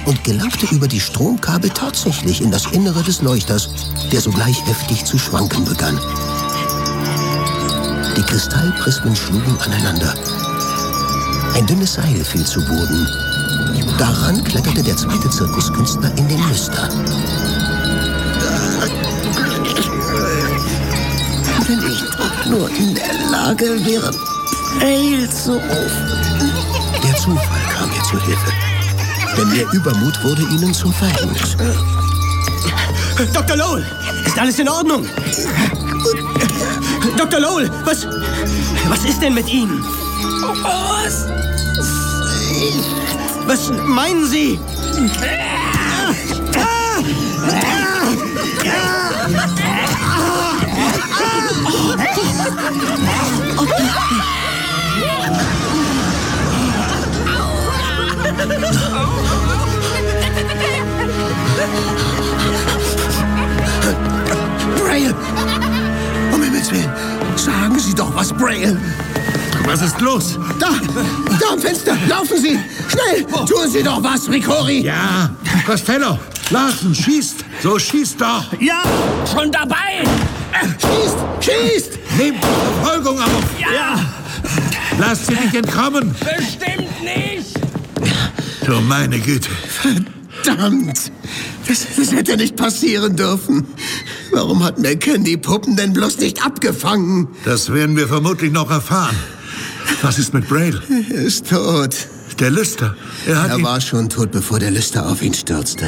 und gelangte über die Stromkabel tatsächlich in das Innere des Leuchters, der sogleich heftig zu schwanken begann. Die Kristallprismen schlugen aneinander. Ein dünnes Seil fiel zu Boden. Daran kletterte der zweite Zirkuskünstler in den Lüster. Wenn ich doch nur in der Lage wäre, Braille zu rufen. Der Zufall kam mir zu Hilfe. Denn der Übermut wurde ihnen zum Verhängnis. Dr. Lowell, ist alles in Ordnung? Dr. Lowell, was ist denn mit Ihnen? Was meinen Sie? Braille! Um Himmels Willen, sagen Sie doch was, Braille! Was ist los? Da am Fenster, laufen Sie! Schnell, tun Sie doch was, Ricori! Ja, Costello, Larsen, schießt! So, schießt doch! Ja, schon dabei! Schießt! Nehmt die Verfolgung auf! Ja! Lasst sie nicht entkommen! Bestimmt nicht! Du meine Güte! Verdammt! Das hätte nicht passieren dürfen. Warum hat McCann die Puppen denn bloß nicht abgefangen? Das werden wir vermutlich noch erfahren. Was ist mit Braille? Er ist tot. Der Lüster. Er war schon tot, bevor der Lüster auf ihn stürzte.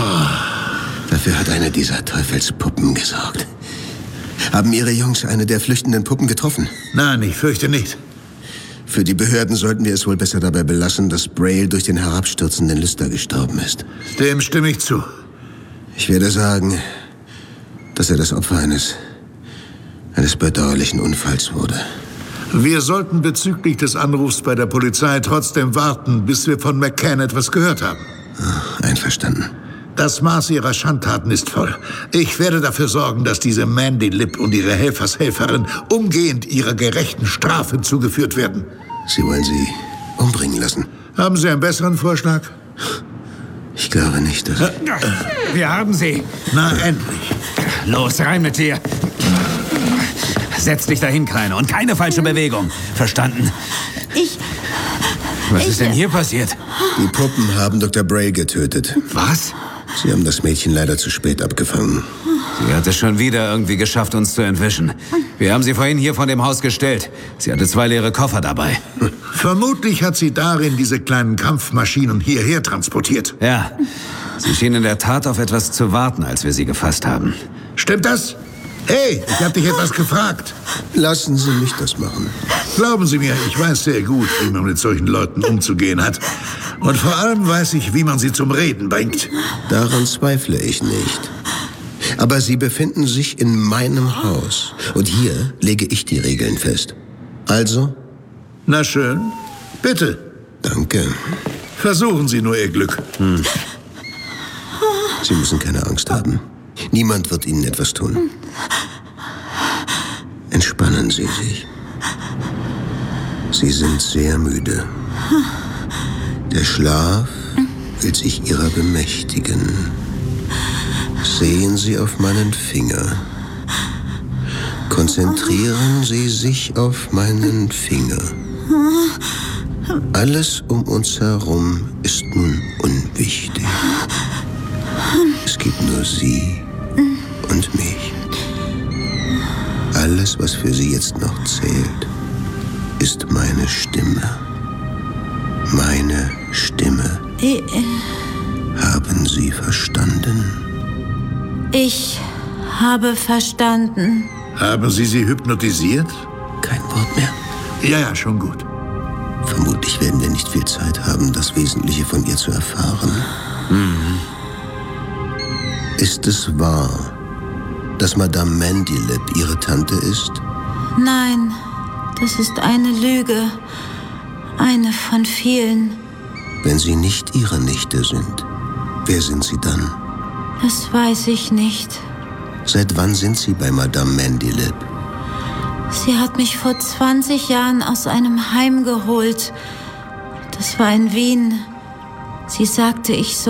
Dafür hat eine dieser Teufelspuppen gesorgt. Haben Ihre Jungs eine der flüchtenden Puppen getroffen? Nein, ich fürchte nicht. Für die Behörden sollten wir es wohl besser dabei belassen, dass Braille durch den herabstürzenden Lüster gestorben ist. Dem stimme ich zu. Ich werde sagen, dass er das Opfer eines bedauerlichen Unfalls wurde. Wir sollten bezüglich des Anrufs bei der Polizei trotzdem warten, bis wir von McCann etwas gehört haben. Einverstanden. Das Maß ihrer Schandtaten ist voll. Ich werde dafür sorgen, dass diese Mandy Lip und ihre Helfershelferin umgehend ihrer gerechten Strafe zugeführt werden. Sie wollen sie umbringen lassen? Haben Sie einen besseren Vorschlag? Ich glaube nicht, dass... Wir haben sie. Na, endlich. Los, rein mit dir. Setz dich dahin, Kleine, und keine falsche Bewegung. Verstanden? Was ist denn hier passiert? Die Puppen haben Dr. Braille getötet. Was? Sie haben das Mädchen leider zu spät abgefangen. Sie hat es schon wieder irgendwie geschafft, uns zu entwischen. Wir haben sie vorhin hier von dem Haus gestellt. Sie hatte 2 leere Koffer dabei. Vermutlich hat sie darin diese kleinen Kampfmaschinen hierher transportiert. Ja, sie schien in der Tat auf etwas zu warten, als wir sie gefasst haben. Stimmt das? Hey, ich habe dich etwas gefragt. Lassen Sie mich das machen. Glauben Sie mir, ich weiß sehr gut, wie man mit solchen Leuten umzugehen hat. Und vor allem weiß ich, wie man sie zum Reden bringt. Daran zweifle ich nicht. Aber Sie befinden sich in meinem Haus. Und hier lege ich die Regeln fest. Also? Na schön. Bitte. Danke. Versuchen Sie nur Ihr Glück. Sie müssen keine Angst haben. Niemand wird Ihnen etwas tun. Entspannen Sie sich. Sie sind sehr müde. Der Schlaf will sich Ihrer bemächtigen. Sehen Sie auf meinen Finger. Konzentrieren Sie sich auf meinen Finger. Alles um uns herum ist nun unwichtig. Es gibt nur Sie und mich. Alles, was für Sie jetzt noch zählt, ist meine Stimme. Meine Stimme. Haben Sie verstanden? Ich habe verstanden. Haben Sie sie hypnotisiert? Kein Wort mehr. Ja, schon gut. Vermutlich werden wir nicht viel Zeit haben, das Wesentliche von ihr zu erfahren. Ist es wahr, dass Madame Mandy Lip Ihre Tante ist? Nein, das ist eine Lüge. Eine von vielen. Wenn Sie nicht Ihre Nichte sind, wer sind Sie dann? Das weiß ich nicht. Seit wann sind Sie bei Madame Mandy Lip? Sie hat mich vor 20 Jahren aus einem Heim geholt. Das war in Wien. Sie sagte, ich